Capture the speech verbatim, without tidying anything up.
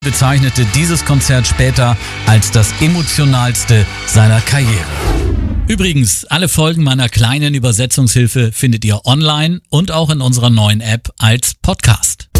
bezeichnete dieses Konzert später als das emotionalste seiner Karriere. Übrigens, alle Folgen meiner kleinen Übersetzungshilfe findet ihr online und auch in unserer neuen App als Podcast.